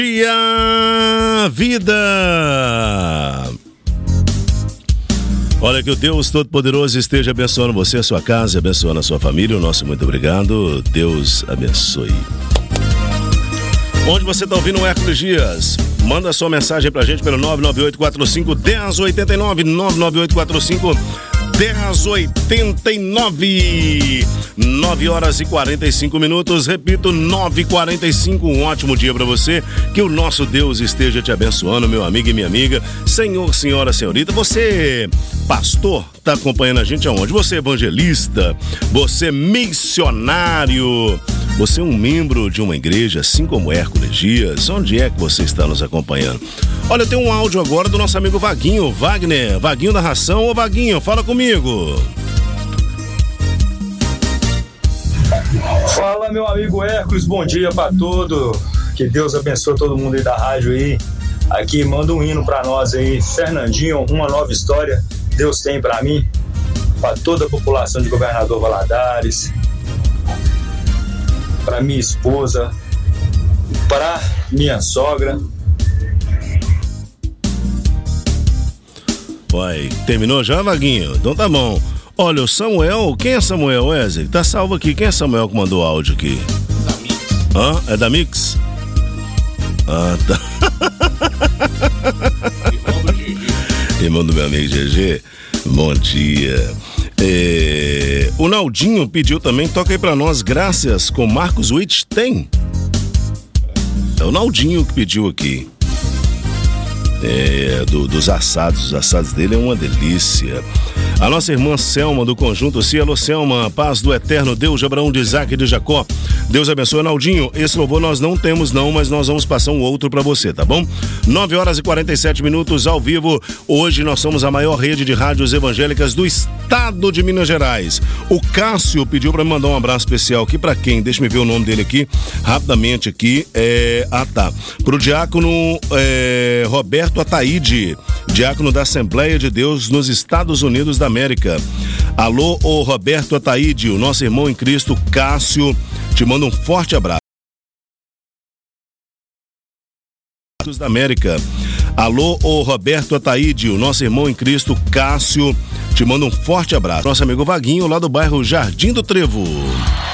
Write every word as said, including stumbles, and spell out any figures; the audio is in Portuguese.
Dia, vida! Olha, que o Deus Todo-Poderoso esteja abençoando você, a sua casa, abençoando a sua família. O nosso muito obrigado. Deus abençoe. Onde você está ouvindo o Hércules Dias? Manda sua mensagem pra gente pelo nove nove oito quatro cinco, um zero oito nove, nove nove oito quatro cinco, um zero oito nove. nove horas e quarenta e cinco minutos, repito, nove e quarenta e cinco. Um ótimo dia para você, que o nosso Deus esteja te abençoando, meu amigo e minha amiga. Senhor, senhora, senhorita, você, pastor, tá acompanhando a gente aonde? Você evangelista, você missionário, você é um membro de uma igreja, assim como Hércules Dias. Onde é que você está nos acompanhando? Olha, tem um áudio agora do nosso amigo Vaguinho, Wagner, Vaguinho da Ração. Ô Vaguinho, fala comigo. Fala, meu amigo Hércules, bom dia pra todo. Que Deus abençoe todo mundo aí da rádio aí. Aqui, manda um hino pra nós aí. Fernandinho, uma nova história Deus tem pra mim, pra toda a população de Governador Valadares, pra minha esposa, pra minha sogra. Uai, terminou já, Vaguinho? Então tá bom. Olha, o Samuel, quem é Samuel, Wesley? Tá salvo aqui, quem é Samuel que mandou áudio aqui? Da Mix. Hã? É da Mix? Ah, tá. Irmão do meu amigo G G, bom dia. É... O Naldinho pediu também, toca aí pra nós, Graças, com Marcos Witt, tem? É o Naldinho que pediu aqui. É, do, dos assados, os assados dele é uma delícia. A nossa irmã Selma do Conjunto C. Alô, Selma, paz do eterno Deus de Abraão, de Isaac e de Jacó. Deus abençoe, Naldinho. Esse louvor nós não temos não, mas nós vamos passar um outro pra você, tá bom? nove horas e quarenta e sete minutos ao vivo. Hoje nós somos a maior rede de rádios evangélicas do estado de Minas Gerais. O Cássio pediu pra me mandar um abraço especial aqui pra quem? Deixa eu ver o nome dele aqui, rapidamente aqui. É... Ah, tá. Pro diácono é... Roberto Ataíde, diácono da Assembleia de Deus nos Estados Unidos da América. Alô, ô Roberto Ataíde, o nosso irmão em Cristo, Cássio, te manda um forte abraço. Da América. Alô, ô Roberto Ataíde, o nosso irmão em Cristo, Cássio, te manda um forte abraço. Nosso amigo Vaguinho, lá do bairro Jardim do Trevo.